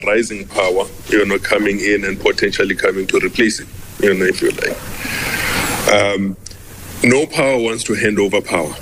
rising power, coming in and potentially coming to replace it, if you like. No power wants to hand over power,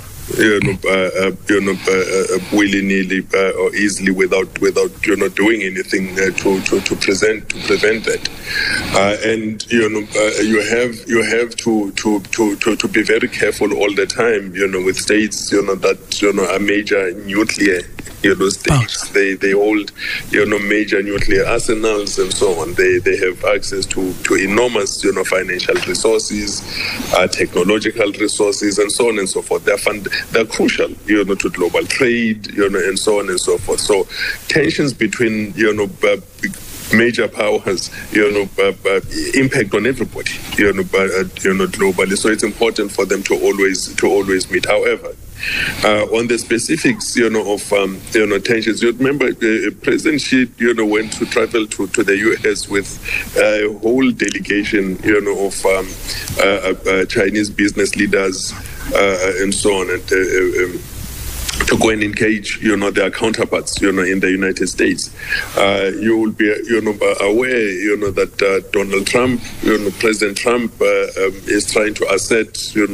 willy-nilly or easily without doing anything to prevent that. And you have to be very careful all the time, with states that are major nuclear states. They hold major nuclear arsenals and so on. They have access to enormous financial resources, technological resources, and so on and so forth. They're crucial to global trade, and so on and so forth. So tensions between major powers, impact on everybody, globally. So it's important for them to always meet. However, on the specifics, of tensions, you remember President Xi, went to travel to the U.S. with a whole delegation, of Chinese business leaders and so on, and to go and engage, their counterparts, in the United States. You will be, aware, that Donald Trump, President Trump, is trying to assert,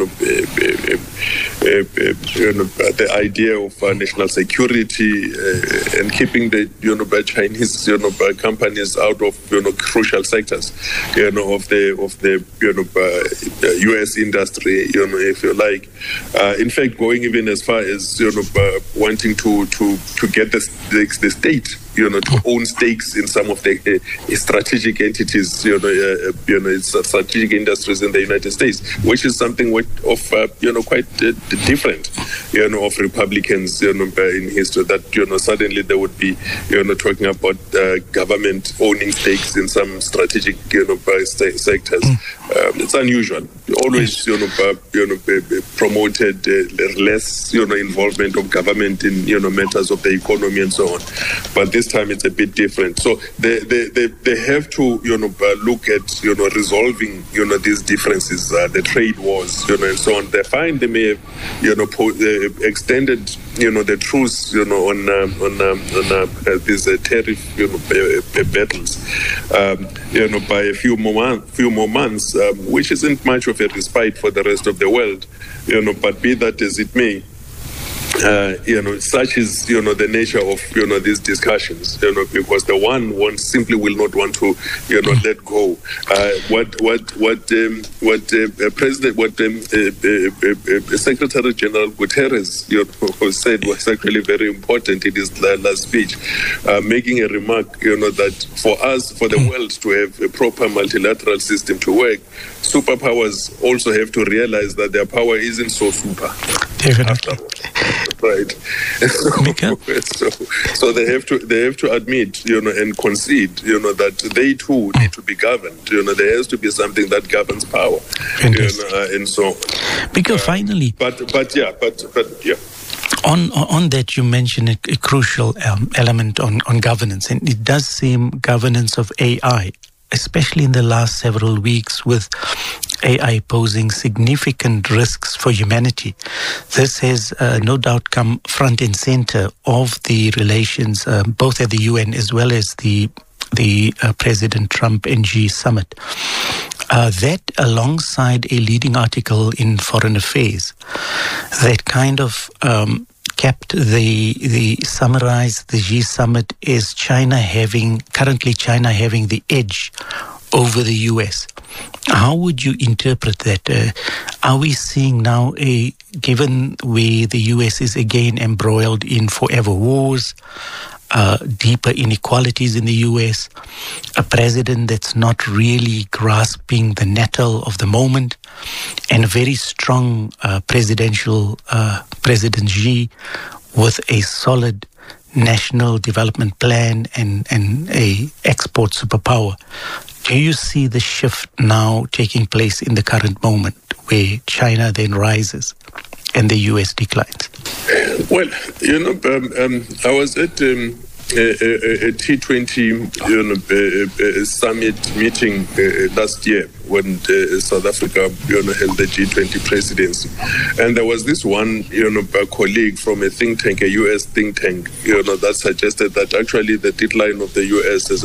the idea of national security and keeping the, Chinese, companies out of, crucial sectors, of the U.S. industry, if you like. In fact, going even as far as, wanting to get the state, to own stakes in some of the strategic entities, strategic industries in the United States, which is something quite different, of Republicans, in history. That suddenly they would be, talking about government owning stakes in some strategic, sectors. It's unusual. Always, promoted less, involvement of government in, matters of the economy and so on. But this time it's a bit different. So they have to, look at, resolving, these differences, the trade wars, and so on. They find they may have, extended, the truce, on these tariff, battles, by a few more months, which isn't much of a respite for the rest of the world, but be that as it may. Such is, the nature of, these discussions, because the one simply will not want to, let go. Secretary General Guterres, said was actually very important in his last speech, making a remark, that for the world to have a proper multilateral system to work, superpowers also have to realize that their power isn't so super. Definitely. Right. So they have to admit, and concede, that they too need to be governed. There has to be something that governs power. And so. Because finally. But yeah. On that, you mentioned a crucial element on governance, and it does seem governance of AI, especially in the last several weeks, with AI posing significant risks for humanity. This has no doubt come front and center of the relations, both at the UN as well as the President Trump and Xi summit. That, alongside a leading article in Foreign Affairs, that kind of summarized the Xi summit as currently China having the edge over the US. How would you interpret that? Are we seeing now, given where the US is again embroiled in forever wars, deeper inequalities in the US, a president that's not really grasping the nettle of the moment, and a very strong President Xi with a solid national development plan and a export superpower? Do you see the shift now taking place in the current moment, where China then rises and the US declines? Well, I was at T20 summit meeting last year when South Africa held the G20 presidency, and there was this one a colleague from a think tank, a US think tank, that suggested that actually the decline of the US as